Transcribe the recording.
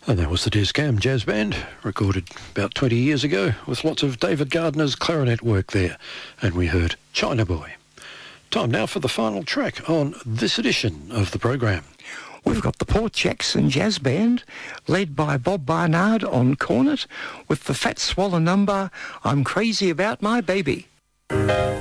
And that was the Descam Jazz Band, recorded about 20 years ago, with lots of David Gardner's clarinet work there. And we heard China Boy. Time now for the final track on this edition of the program. We've got the Port Jackson Jazz Band, led by Bob Barnard on cornet, with the Fat Swallow number, I'm Crazy About My Baby.